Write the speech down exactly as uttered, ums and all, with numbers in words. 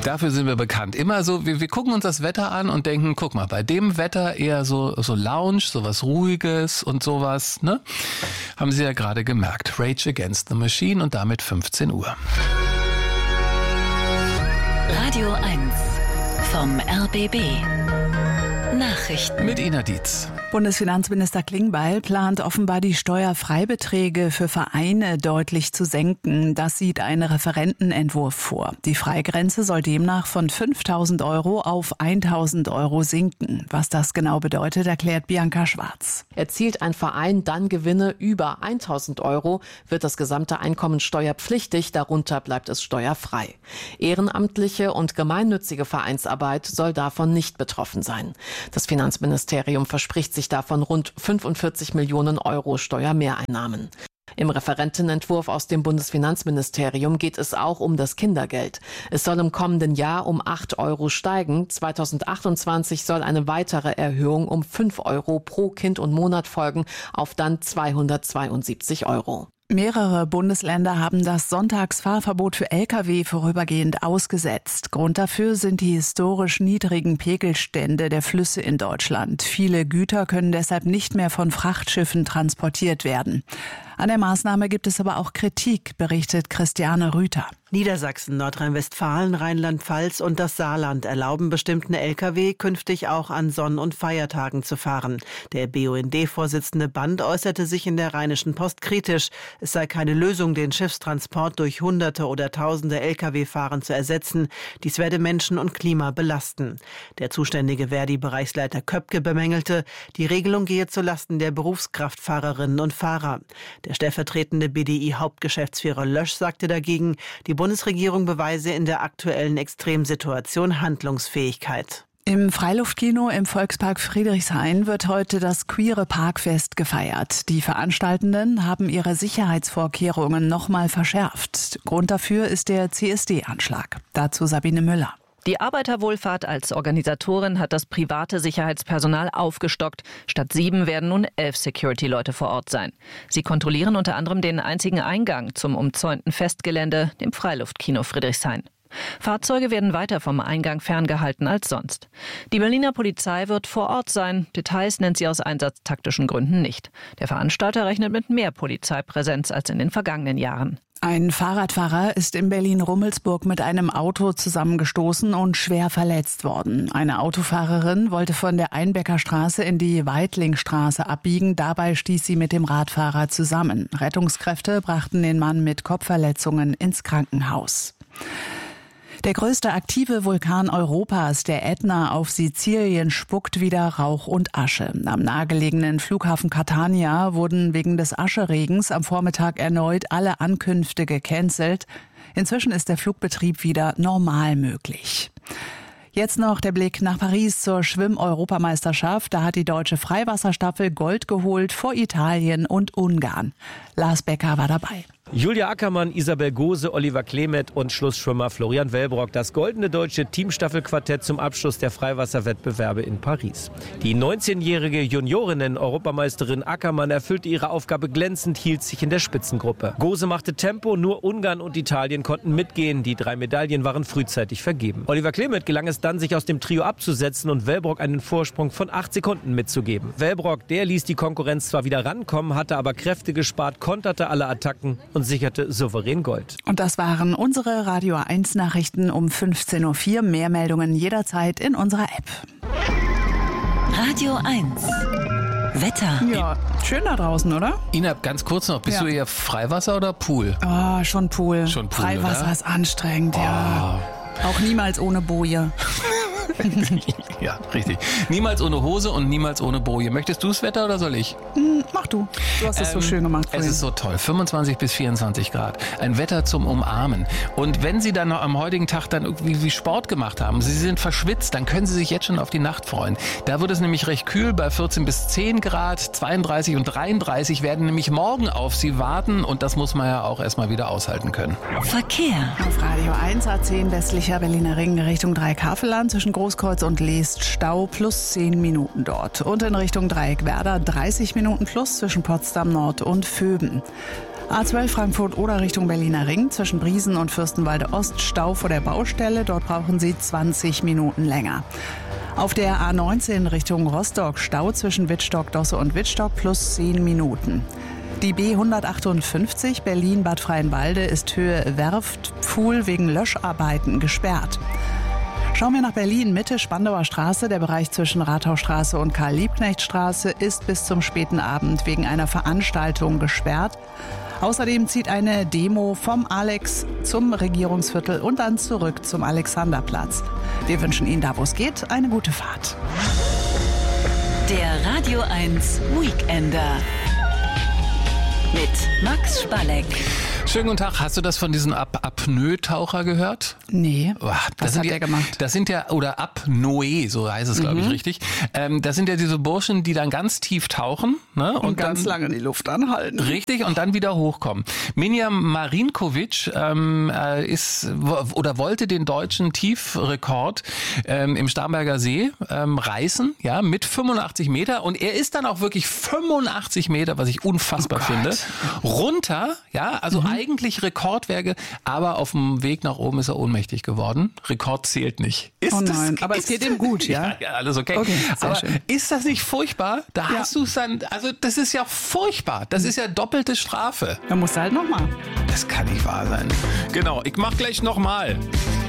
Dafür sind wir bekannt. Immer so, wir, wir gucken uns das Wetter an und denken, guck mal, bei dem Wetter eher so, so Lounge, sowas Ruhiges und sowas, ne? Haben Sie ja gerade gemerkt. Rage Against the Machine und damit fünfzehn Uhr. Radio eins vom R B B. Nachrichten mit Ina Dietz. Bundesfinanzminister Klingbeil plant offenbar, die Steuerfreibeträge für Vereine deutlich zu senken. Das sieht ein Referentenentwurf vor. Die Freigrenze soll demnach von fünftausend Euro auf tausend Euro sinken. Was das genau bedeutet, erklärt Bianca Schwarz. Erzielt ein Verein dann Gewinne über tausend Euro, wird das gesamte Einkommen steuerpflichtig, darunter bleibt es steuerfrei. Ehrenamtliche und gemeinnützige Vereinsarbeit soll davon nicht betroffen sein. Das Finanzministerium verspricht sich davon rund fünfundvierzig Millionen Euro Steuermehreinnahmen. Im Referentenentwurf aus dem Bundesfinanzministerium geht es auch um das Kindergeld. Es soll im kommenden Jahr um acht Euro steigen. zweitausendachtundzwanzig soll eine weitere Erhöhung um fünf Euro pro Kind und Monat folgen, auf dann zweihundertzweiundsiebzig Euro. Mehrere Bundesländer haben das Sonntagsfahrverbot für L K W vorübergehend ausgesetzt. Grund dafür sind die historisch niedrigen Pegelstände der Flüsse in Deutschland. Viele Güter können deshalb nicht mehr von Frachtschiffen transportiert werden. An der Maßnahme gibt es aber auch Kritik, berichtet Christiane Rüther. Niedersachsen, Nordrhein-Westfalen, Rheinland-Pfalz und das Saarland erlauben bestimmten L K W künftig auch an Sonn- und Feiertagen zu fahren. Der B U N D-Vorsitzende Band äußerte sich in der Rheinischen Post kritisch. Es sei keine Lösung, den Schiffstransport durch Hunderte oder Tausende L K W-Fahrern zu ersetzen. Dies werde Menschen und Klima belasten. Der zuständige Verdi-Bereichsleiter Köpke bemängelte, die Regelung gehe zulasten der Berufskraftfahrerinnen und Fahrer. Der stellvertretende B D I-Hauptgeschäftsführer Lösch sagte dagegen, die Bundesregierung beweise in der aktuellen Extremsituation Handlungsfähigkeit. Im Freiluftkino im Volkspark Friedrichshain wird heute das Queere Parkfest gefeiert. Die Veranstaltenden haben ihre Sicherheitsvorkehrungen nochmal verschärft. Grund dafür ist der C S D-Anschlag. Dazu Sabine Müller. Die Arbeiterwohlfahrt als Organisatorin hat das private Sicherheitspersonal aufgestockt. Statt sieben werden nun elf Security-Leute vor Ort sein. Sie kontrollieren unter anderem den einzigen Eingang zum umzäunten Festgelände, dem Freiluftkino Friedrichshain. Fahrzeuge werden weiter vom Eingang ferngehalten als sonst. Die Berliner Polizei wird vor Ort sein. Details nennt sie aus einsatztaktischen Gründen nicht. Der Veranstalter rechnet mit mehr Polizeipräsenz als in den vergangenen Jahren. Ein Fahrradfahrer ist in Berlin-Rummelsburg mit einem Auto zusammengestoßen und schwer verletzt worden. Eine Autofahrerin wollte von der Einbeckerstraße in die Weitlingstraße abbiegen. Dabei stieß sie mit dem Radfahrer zusammen. Rettungskräfte brachten den Mann mit Kopfverletzungen ins Krankenhaus. Der größte aktive Vulkan Europas, der Ätna auf Sizilien, spuckt wieder Rauch und Asche. Am nahegelegenen Flughafen Catania wurden wegen des Ascheregens am Vormittag erneut alle Ankünfte gecancelt. Inzwischen ist der Flugbetrieb wieder normal möglich. Jetzt noch der Blick nach Paris zur Schwimm-Europameisterschaft. Da hat die deutsche Freiwasserstaffel Gold geholt vor Italien und Ungarn. Lars Becker war dabei. Julia Ackermann, Isabel Gose, Oliver Klemet und Schlussschwimmer Florian Wellbrock. Das goldene deutsche Teamstaffelquartett zum Abschluss der Freiwasserwettbewerbe in Paris. Die neunzehnjährige Juniorinnen-Europameisterin Ackermann erfüllte ihre Aufgabe glänzend, hielt sich in der Spitzengruppe. Gose machte Tempo, nur Ungarn und Italien konnten mitgehen. Die drei Medaillen waren frühzeitig vergeben. Oliver Klemet gelang es dann, sich aus dem Trio abzusetzen und Wellbrock einen Vorsprung von acht Sekunden mitzugeben. Wellbrock, der ließ die Konkurrenz zwar wieder rankommen, hatte aber Kräfte gespart, konterte alle Attacken und sicherte souverän Gold. Und das waren unsere Radio eins Nachrichten um fünfzehn Uhr vier. Mehr Meldungen jederzeit in unserer App. Radio eins. Wetter. Ja, schön da draußen, oder? Ina, ganz kurz noch, bist Ja. du eher Freiwasser oder Pool? Oh, schon Pool. Schon Pool, Freiwasser oder? ist anstrengend, ja. Auch niemals ohne Boje. Ja, richtig. Niemals ohne Hose und niemals ohne Boje. Möchtest du das Wetter oder soll ich? Hm, mach du. Du hast es so schön gemacht Es vorhin. ist so toll. fünfundzwanzig bis vierundzwanzig Grad. Ein Wetter zum Umarmen. Und wenn Sie dann noch am heutigen Tag dann irgendwie wie Sport gemacht haben, Sie sind verschwitzt, dann können Sie sich jetzt schon auf die Nacht freuen. Da wird es nämlich recht kühl bei vierzehn bis zehn Grad. zweiunddreißig und dreiunddreißig werden nämlich morgen auf Sie warten. Und das muss man ja auch erstmal wieder aushalten können. Verkehr. Auf Radio eins A zehn westlicher Berliner Ring Richtung Dreieckhaveland zwischen Großkreuz und Leest Stau plus zehn Minuten dort. Und in Richtung Dreieckwerder dreißig Minuten plus zwischen Potsdam Nord und Vöben. A zwölf Frankfurt-Oder Richtung Berliner Ring. Zwischen Briesen und Fürstenwalde Ost Stau vor der Baustelle. Dort brauchen Sie zwanzig Minuten länger. Auf der A neunzehn Richtung Rostock Stau zwischen Wittstock, Dosse und Wittstock plus zehn Minuten. Die B hundertachtundfünfzig Berlin-Bad Freienwalde ist Höhe Werft-Pfuhl wegen Löscharbeiten gesperrt. Schauen wir nach Berlin, Mitte Spandauer Straße. Der Bereich zwischen Rathaustraße und Karl-Liebknecht-Straße ist bis zum späten Abend wegen einer Veranstaltung gesperrt. Außerdem zieht eine Demo vom Alex zum Regierungsviertel und dann zurück zum Alexanderplatz. Wir wünschen Ihnen da, wo es geht, eine gute Fahrt. Der Radio eins Weekender mit Max Spalleck. Schönen guten Tag. Hast du das von diesem Ap- Apnoe-Taucher gehört? Nee. Oh, Was sind hat die, der gemacht? Das sind ja, oder Apnoe, so heißt es, glaube ich, Mhm. richtig. Ähm, das sind ja diese Burschen, die dann ganz tief tauchen. Ne, und, Und ganz dann, lange die Luft anhalten. Richtig, und dann wieder hochkommen. Minja Marinkovic ähm, äh, ist w- oder wollte den deutschen Tiefrekord ähm, im Starnberger See ähm, reißen, ja, mit fünfundachtzig Meter. Und er ist dann auch wirklich fünfundachtzig Meter, was ich unfassbar Oh finde, runter, ja, also Mhm. eigentlich Rekordwerke, aber auf dem Weg nach oben ist er ohnmächtig geworden. Rekord zählt nicht. Ist Oh das- nein, aber es ist geht ihm gut, ja? Ja, ja, alles okay. Okay, sehr aber schön. ist das nicht furchtbar? Da Ja. hast du es dann, also das ist ja furchtbar. Das ist ja doppelte Strafe. Da musst du halt nochmal. Das kann nicht wahr sein. Genau, ich mach gleich nochmal.